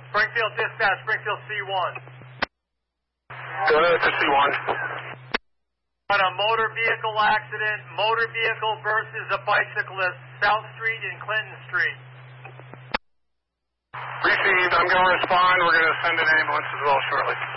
Springfield Dispatch, Springfield C1. Go ahead to C1. On a motor vehicle accident, motor vehicle versus a bicyclist, South Street and Clinton Street. Received. I'm going to respond. We're going to send an ambulance as well shortly.